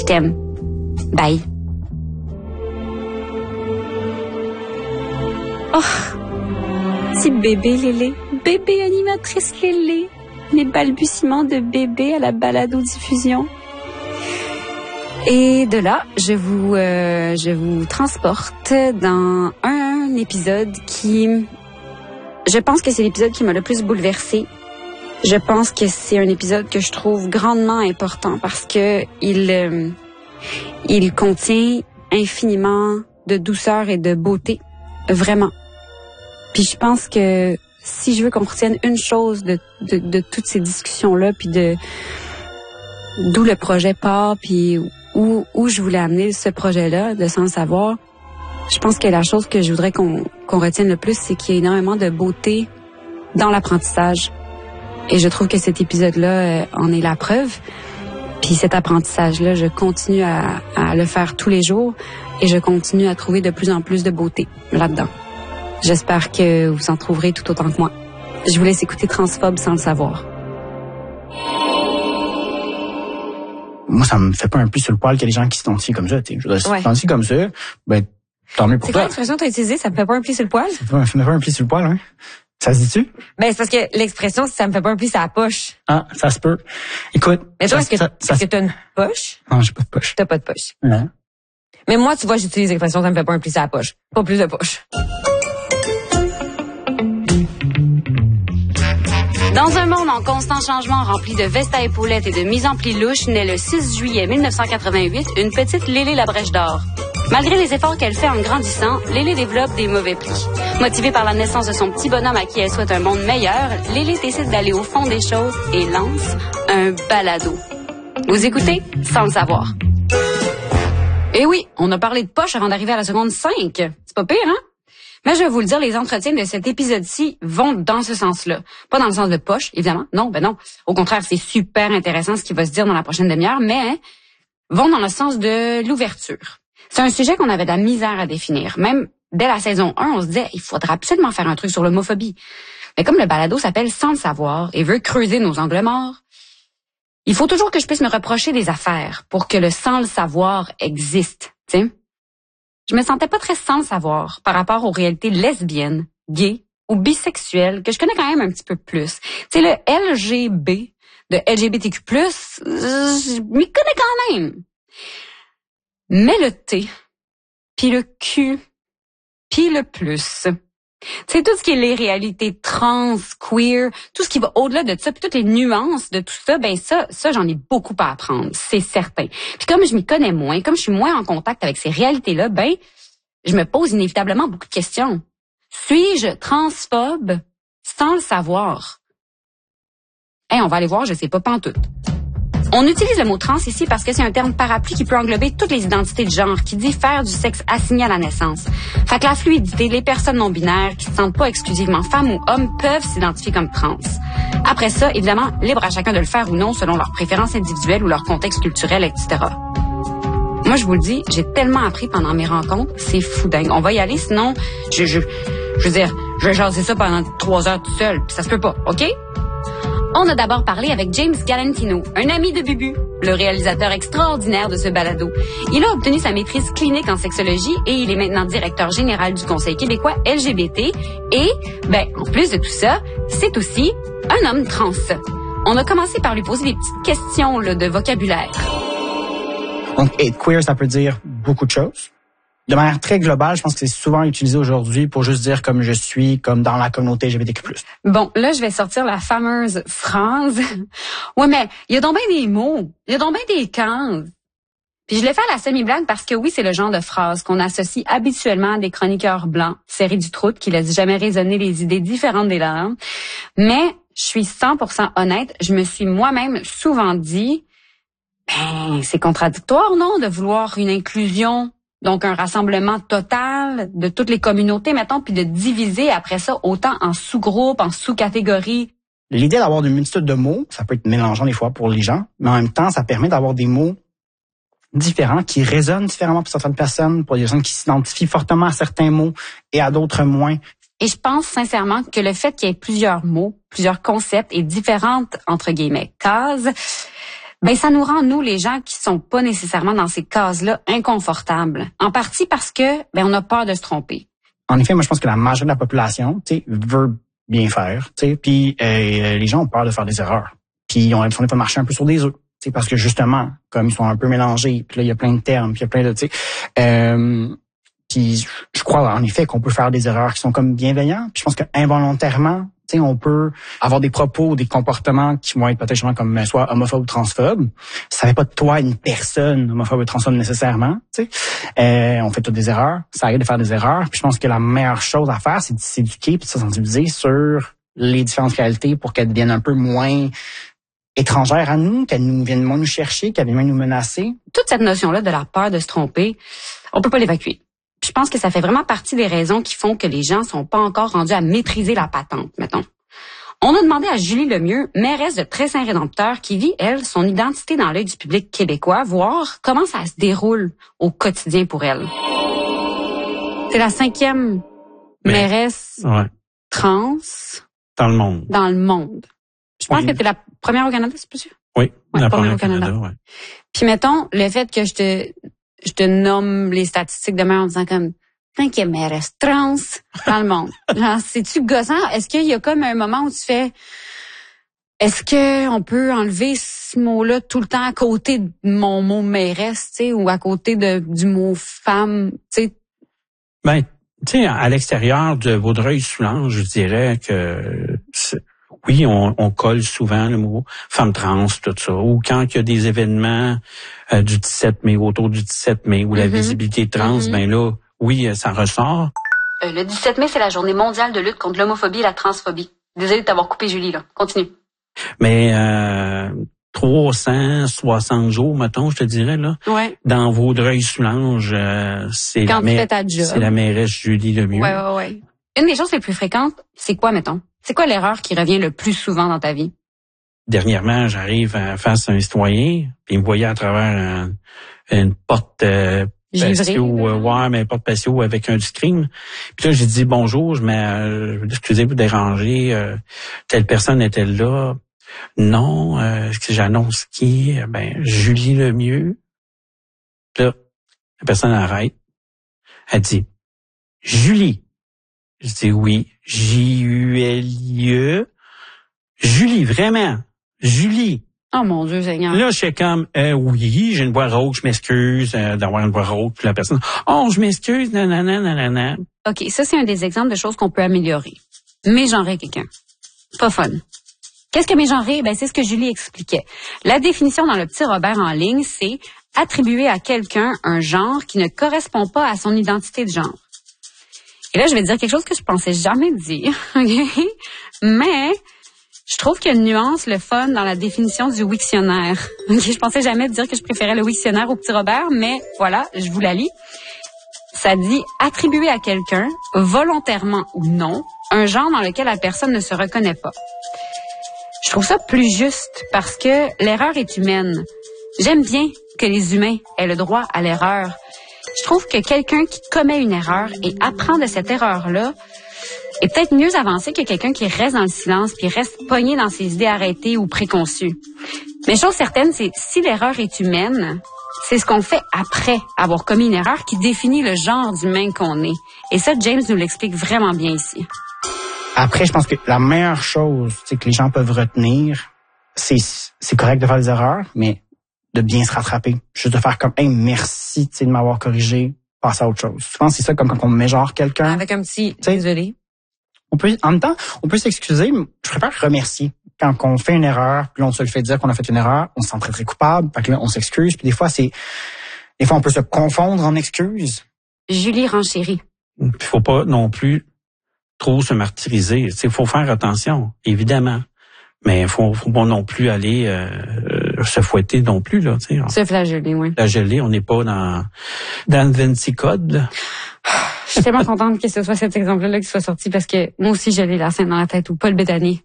Je t'aime. Bye. Oh, petit bébé Lélé, bébé animatrice Lélé, les balbutiements de bébé à la balado-diffusion. Et de là, je vous transporte dans un épisode qui, je pense que c'est l'épisode qui m'a le plus bouleversée. Je pense que c'est un épisode que je trouve grandement important parce que il contient infiniment de douceur et de beauté, vraiment. Puis je pense que si je veux qu'on retienne une chose de toutes ces discussions-là, puis d'où le projet part, puis où je voulais amener ce projet-là, de Sans le savoir, je pense que la chose que je voudrais qu'on retienne le plus, c'est qu'il y a énormément de beauté dans l'apprentissage. Et je trouve que cet épisode-là en est la preuve. Puis cet apprentissage-là, je continue à le faire tous les jours et je continue à trouver de plus en plus de beauté là-dedans. J'espère que vous en trouverez tout autant que moi. Je vous laisse écouter Transphobe sans le savoir. Moi, ça me fait pas un pli sur le poil qu'il y a des gens qui s'identifient comme ça. Tu sais, je veux dire, si tu t'identifies comme ça, ben tant mieux pour toi. C'est quoi l'expression que tu as utilisée? Ça me fait pas un pli sur le poil? Ça me fait pas un pli sur le poil, hein? Ça se dit-tu? Ben, c'est parce que l'expression, ça me fait pas un pli sur la poche. Ah, ça se peut. Écoute. Mais toi, est-ce que t'as une poche? Non, j'ai pas de poche. T'as pas de poche. Non. Mais moi, tu vois, j'utilise l'expression, ça me fait pas un pli sur la poche. Pas plus de poche. Dans un monde en constant changement rempli de vestes à épaulettes et de mise en pli louche, naît le 6 juillet 1988 une petite Lélé la Brèche d'Or. Malgré les efforts qu'elle fait en grandissant, Lélé développe des mauvais plis. Motivée par la naissance de son petit bonhomme à qui elle souhaite un monde meilleur, Lélé décide d'aller au fond des choses et lance un balado. Vous écoutez Sans le savoir. Eh oui, on a parlé de poche avant d'arriver à la seconde 5. C'est pas pire, hein? Mais je vais vous le dire, les entretiens de cet épisode-ci vont dans ce sens-là. Pas dans le sens de poche, évidemment. Non, ben non. Au contraire, c'est super intéressant ce qui va se dire dans la prochaine demi-heure, mais vont dans le sens de l'ouverture. C'est un sujet qu'on avait de la misère à définir. Même dès la saison 1, on se disait, il faudra absolument faire un truc sur l'homophobie. Mais comme le balado s'appelle Sans le savoir et veut creuser nos angles morts, il faut toujours que je puisse me reprocher des affaires pour que le sans le savoir existe, tu sais. Je me sentais pas très sans le savoir par rapport aux réalités lesbiennes, gays ou bisexuelles que je connais quand même un petit peu plus. Tu sais, le LGB de LGBTQ+, je m'y connais quand même. Mais le T, puis le Q, puis le plus, c'est tout ce qui est les réalités trans, queer, tout ce qui va au-delà de ça, puis toutes les nuances de tout ça, ben ça j'en ai beaucoup à apprendre, c'est certain. Puis comme je m'y connais moins, comme je suis moins en contact avec ces réalités-là, ben je me pose inévitablement beaucoup de questions. Suis-je transphobe sans le savoir? On va aller voir, je sais pas pantoute. On utilise le mot trans ici parce que c'est un terme parapluie qui peut englober toutes les identités de genre, qui dit faire du sexe assigné à la naissance. Fait que la fluidité, les personnes non-binaires qui se sentent pas exclusivement femmes ou hommes peuvent s'identifier comme trans. Après ça, évidemment, libre à chacun de le faire ou non selon leurs préférences individuelles ou leur contexte culturel, etc. Moi, je vous le dis, j'ai tellement appris pendant mes rencontres, c'est fou dingue. On va y aller, sinon, je veux dire, je vais jaser ça pendant 3 heures tout seul, puis ça se peut pas, OK? On a d'abord parlé avec James Galantino, un ami de Bubu, le réalisateur extraordinaire de ce balado. Il a obtenu sa maîtrise clinique en sexologie et il est maintenant directeur général du Conseil québécois LGBT. Et, en plus de tout ça, c'est aussi un homme trans. On a commencé par lui poser des petites questions de vocabulaire. Donc, être queer, ça peut dire beaucoup de choses. De manière très globale, je pense que c'est souvent utilisé aujourd'hui pour juste dire comme je suis, comme dans la communauté LGBTQ+. Bon, là, je vais sortir la fameuse phrase. Ouais, mais il y a donc bien des mots. Il y a donc bien des cases. Puis je l'ai fait à la semi-blague parce que oui, c'est le genre de phrase qu'on associe habituellement à des chroniqueurs blancs, serrés du trou, qui laissent jamais résonner les idées différentes des leurs. Mais je suis 100% honnête, je me suis moi-même souvent dit, c'est contradictoire, non, de vouloir une inclusion. Donc, un rassemblement total de toutes les communautés, mettons, puis de diviser après ça autant en sous-groupes, en sous-catégories. L'idée d'avoir une multitude de mots, ça peut être mélangeant des fois pour les gens, mais en même temps, ça permet d'avoir des mots différents qui résonnent différemment pour certaines personnes, pour des personnes qui s'identifient fortement à certains mots et à d'autres moins. Et je pense sincèrement que le fait qu'il y ait plusieurs mots, plusieurs concepts et différentes, entre guillemets, cases, Ben, ça nous rend, nous, les gens qui sont pas nécessairement dans ces cases-là, inconfortables. En partie parce que, on a peur de se tromper. En effet, moi, je pense que la majorité de la population, veut bien faire, puis les gens ont peur de faire des erreurs. Puis ils ont l'impression de marcher un peu sur des œufs, parce que justement, comme ils sont un peu mélangés, puis là, il y a plein de termes, puis il y a plein de, puis je crois en effet qu'on peut faire des erreurs qui sont comme bienveillants. Puis je pense qu'involontairement, on peut avoir des propos, des comportements qui vont être peut-être justement comme soit homophobes ou transphobe. Ça fait pas de toi une personne homophobe ou transphobe nécessairement. On fait toutes des erreurs. Ça arrive de faire des erreurs. Puis je pense que la meilleure chose à faire, c'est de s'éduquer puis de se sensibiliser sur les différentes réalités pour qu'elles deviennent un peu moins étrangères à nous, qu'elles nous viennent moins nous chercher, qu'elles viennent moins nous menacer. Toute cette notion-là de la peur de se tromper, on peut pas l'évacuer. Je pense que ça fait vraiment partie des raisons qui font que les gens sont pas encore rendus à maîtriser la patente, mettons. On a demandé à Julie Lemieux, mairesse de Très-Saint-Rédempteur, qui vit, elle, son identité dans l'œil du public québécois, voir comment ça se déroule au quotidien pour elle. C'est la 5e mairesse trans dans le monde. Dans le monde. Je pense que t'es la première au Canada, c'est plus sûr? Oui, la première au Canada. Ouais. Puis mettons, le fait que je te nomme les statistiques demain en disant comme 5e mairesse trans dans le monde. Genre, c'est-tu gossant? Est-ce qu'il y a comme un moment où tu fais, est-ce que on peut enlever ce mot-là tout le temps à côté de mon mot mairesse, ou à côté du mot femme, Ben, à l'extérieur de Vaudreuil-Soulanges, je dirais que oui, on colle souvent le mot femme trans, tout ça. Ou quand il y a des événements du 17 mai, autour du 17 mai, où la visibilité trans, ben là, oui, ça ressort. Le 17 mai, c'est la journée mondiale de lutte contre l'homophobie et la transphobie. Désolée de t'avoir coupé, Julie, là. Continue. Mais 360 jours, mettons, je te dirais, là. Ouais. Dans Vaudreuil-Soulanges, c'est la mairesse Julie Lemieux. Ouais. Une des choses les plus fréquentes, c'est quoi, mettons? C'est quoi l'erreur qui revient le plus souvent dans ta vie? Dernièrement, j'arrive face à un citoyen, puis il me voyait à travers une porte patio, mais porte patio avec un screen. Puis là, j'ai dit bonjour, excusez vous déranger, telle personne était là. Non, est-ce que j'annonce qui? Julie Lemieux. Là, la personne arrête. Elle dit Julie. Je dis oui, Julie. Julie, vraiment. Julie. Oh mon Dieu, Seigneur. Là, je suis comme, oui, j'ai une voix rauque, je m'excuse d'avoir une voix rauque. Puis la personne, oh, je m'excuse, nanana. OK, ça, c'est un des exemples de choses qu'on peut améliorer. Mégenrer quelqu'un. Pas fun. Qu'est-ce que mégenrer? C'est ce que Julie expliquait. La définition dans le petit Robert en ligne, c'est attribuer à quelqu'un un genre qui ne correspond pas à son identité de genre. Et là, je vais dire quelque chose que je pensais jamais dire, OK? Mais je trouve qu'il y a une nuance, le fun, dans la définition du Wiktionnaire. Okay? Je pensais jamais dire que je préférais le Wiktionnaire au petit Robert, mais voilà, je vous la lis. Ça dit attribuer à quelqu'un, volontairement ou non, un genre dans lequel la personne ne se reconnaît pas. Je trouve ça plus juste parce que l'erreur est humaine. J'aime bien que les humains aient le droit à l'erreur. Je trouve que quelqu'un qui commet une erreur et apprend de cette erreur-là est peut-être mieux avancé que quelqu'un qui reste dans le silence puis reste pogné dans ses idées arrêtées ou préconçues. Mais chose certaine, c'est si l'erreur est humaine, c'est ce qu'on fait après avoir commis une erreur qui définit le genre d'humain qu'on est. Et ça, James nous l'explique vraiment bien ici. Après, je pense que la meilleure chose que les gens peuvent retenir, c'est correct de faire des erreurs, mais de bien se rattraper. Juste de faire comme, hey, merci de m'avoir corrigé, passer à autre chose. Je pense que c'est ça comme quand on mégenre quelqu'un. Avec un petit désolé. En même temps, on peut s'excuser, mais je préfère remercier. Quand on fait une erreur, puis on se le fait dire qu'on a fait une erreur, on se sent très, très coupable. Fait que là, on s'excuse. Puis des fois, on peut se confondre en excuses. Julie Renchéry. Il faut pas non plus trop se martyriser. Il faut faire attention, évidemment. Mais faut pas non plus aller se fouetter non plus, là. Se flageller, oui. Flageller, on n'est pas dans le Vinci Code, là. Je suis tellement contente que ce soit cet exemple-là qui soit sorti parce que moi aussi, j'avais la scène dans la tête ou Paul Bettany.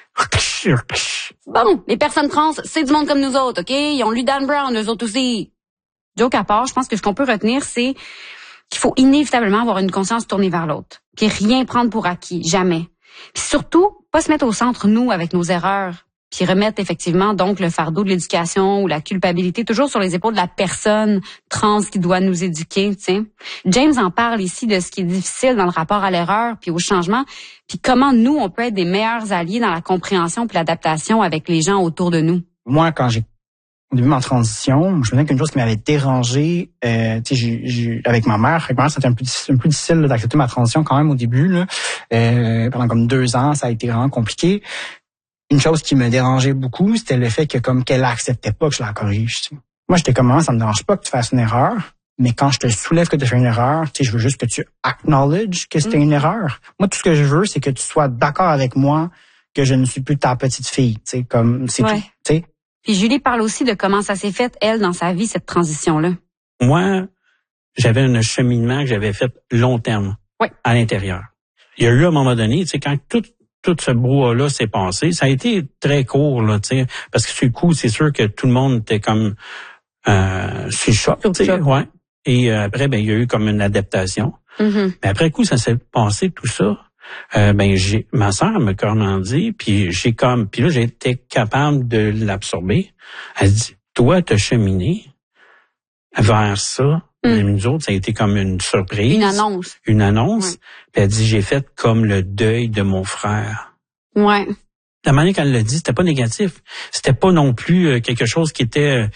Bon, les personnes trans, c'est du monde comme nous autres, OK? Ils ont lu Dan Brown, eux autres aussi. Joke à part, je pense que ce qu'on peut retenir, c'est qu'il faut inévitablement avoir une conscience tournée vers l'autre. Puis rien prendre pour acquis, jamais. Puis surtout, pas se mettre au centre, nous, avec nos erreurs. puis remettre effectivement donc le fardeau de l'éducation ou la culpabilité toujours sur les épaules de la personne trans qui doit nous éduquer, tu sais. James en parle ici de ce qui est difficile dans le rapport à l'erreur puis au changement, puis comment nous on peut être des meilleurs alliés dans la compréhension puis l'adaptation avec les gens autour de nous. Moi, quand j'ai au début en transition, je me souviens qu'une chose qui m'avait dérangé, avec ma mère, c'était un peu difficile là, d'accepter ma transition quand même au début. Là. Pendant comme 2 ans, ça a été vraiment compliqué. Une chose qui me dérangeait beaucoup, c'était le fait que comme qu'elle acceptait pas que je la corrige. T'sais. Moi, j'étais comme, ça me dérange pas que tu fasses une erreur, mais quand je te soulève que tu fais une erreur, je veux juste que tu acknowledge que c'était une erreur. Moi, tout ce que je veux, c'est que tu sois d'accord avec moi que je ne suis plus ta petite fille. Comme c'est tout. T'sais. Puis Julie parle aussi de comment ça s'est fait, elle, dans sa vie, cette transition-là. Moi, j'avais un cheminement que j'avais fait long terme à l'intérieur. Il y a eu un moment donné, quand tout ce brouhaha-là s'est passé, ça a été très court, là, parce que sur le coup, c'est sûr que tout le monde était comme sur le choc. Ouais. Et après, il y a eu comme une adaptation. Mm-hmm. Mais après coup, ça s'est passé tout ça. Ma sœur me dit, puis là j'ai été capable de l'absorber. Elle dit, toi t'as cheminé vers ça. Nous autres, ça a été comme une surprise. Une annonce. Ouais. Puis elle dit, j'ai fait comme le deuil de mon frère. Ouais. La manière qu'elle l'a dit, c'était pas négatif. C'était pas non plus quelque chose qui était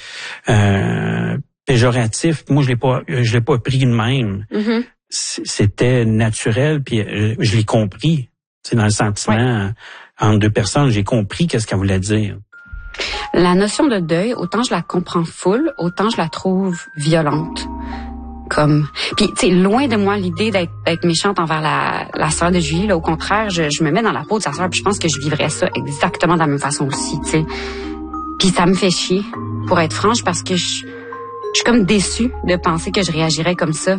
péjoratif. Moi, je l'ai pas pris de même. Mm-hmm. C'était naturel, puis je l'ai compris. C'est dans le sentiment entre 2 personnes, j'ai compris qu'est-ce qu'elle voulait dire. La notion de deuil, autant je la comprends full, autant je la trouve violente. Puis tu sais, loin de moi l'idée d'être méchante envers la sœur de Julie. Là, au contraire, je me mets dans la peau de sa sœur, puis je pense que je vivrais ça exactement de la même façon aussi. Tu sais, puis ça me fait chier, pour être franche, parce que je suis comme déçue de penser que je réagirais comme ça.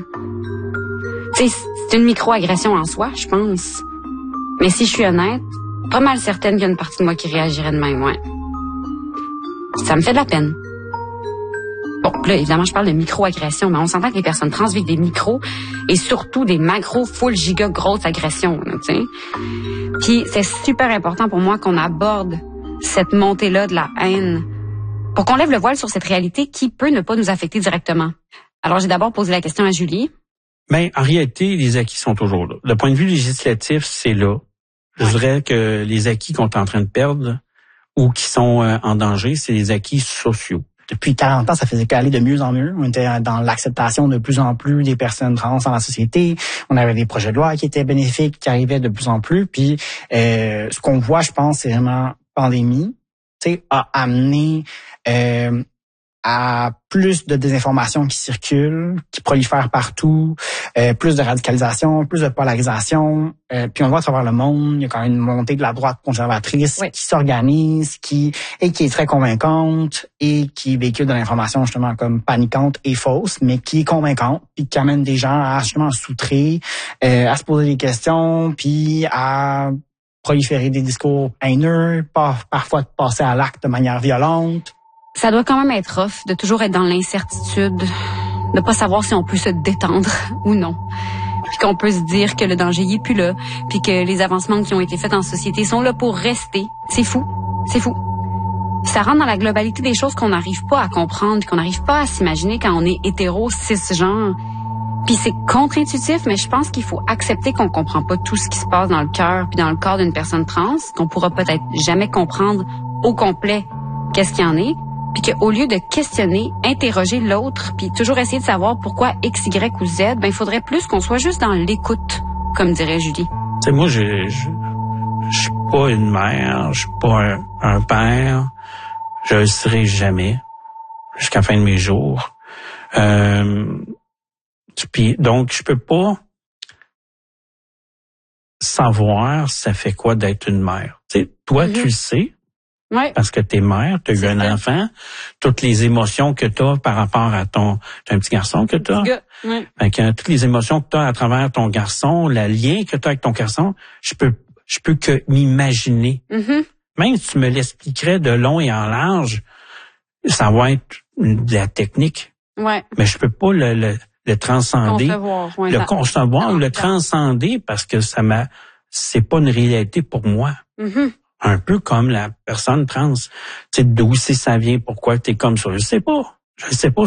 C'est une micro-agression en soi, je pense. Mais si je suis honnête, pas mal certaine qu'il y a une partie de moi qui réagirait de même, ouais. Ça me fait de la peine. Bon, là, évidemment, je parle de micro-agression, mais on s'entend que les personnes trans vivent des micros et surtout des macro full giga grosses agressions, tu sais. Puis c'est super important pour moi qu'on aborde cette montée-là de la haine pour qu'on lève le voile sur cette réalité qui peut ne pas nous affecter directement. Alors, j'ai d'abord posé la question à Julie. Mais en réalité, les acquis sont toujours là. Le point de vue législatif, c'est là. Je dirais que les acquis qu'on est en train de perdre ou qui sont en danger, c'est les acquis sociaux. Depuis 40 ans, ça faisait qu'aller de mieux en mieux. On était dans l'acceptation de plus en plus des personnes trans dans la société. On avait des projets de loi qui étaient bénéfiques, qui arrivaient de plus en plus. Puis, ce qu'on voit, je pense, c'est vraiment pandémie, a amené à plus de désinformation qui circule, qui prolifère partout, plus de radicalisation, plus de polarisation. Puis on voit à travers le monde, il y a quand même une montée de la droite conservatrice qui s'organise, qui est très convaincante et qui véhicule de l'information justement comme paniquante et fausse, mais qui est convaincante, puis qui amène des gens à justement s'outrer, à se poser des questions, puis à proliférer des discours haineux, parfois de passer à l'acte de manière violente. Ça doit quand même être rough de toujours être dans l'incertitude, de pas savoir si on peut se détendre ou non. Puis qu'on peut se dire que le danger y est plus là, puis que les avancements qui ont été faits en société sont là pour rester. C'est fou. C'est fou. Ça rentre dans la globalité des choses qu'on n'arrive pas à comprendre, qu'on n'arrive pas à s'imaginer quand on est hétéro, cisgenre. Puis c'est contre-intuitif, mais je pense qu'il faut accepter qu'on comprend pas tout ce qui se passe dans le cœur puis dans le corps d'une personne trans, qu'on pourra peut-être jamais comprendre au complet qu'est-ce qu'il y en est. Puis qu'au lieu de questionner, interroger l'autre, puis toujours essayer de savoir pourquoi X, Y ou Z, il faudrait plus qu'on soit juste dans l'écoute, comme dirait Julie. Tu sais, moi, je suis pas une mère, je suis pas un père, je le serai jamais, jusqu'à la fin de mes jours. Puis donc, je peux pas savoir ça fait quoi d'être une mère. Tu sais, toi, tu le sais. Ouais. Parce que t'es mère, t'as eu un enfant, toutes les émotions que t'as par rapport à t'as un petit garçon que t'as. Ouais. Fait que toutes les émotions que t'as à travers ton garçon, le lien que t'as avec ton garçon, je peux que m'imaginer. Mm-hmm. Même si tu me l'expliquerais de long et en large, ça va être de la technique. Ouais. Mais je peux pas le transcender. Concevoir ou le transcender parce que c'est pas une réalité pour moi. Mm-hmm. Un peu comme la personne trans. Tu sais, d'où ça vient, pourquoi t'es comme ça. Je sais pas.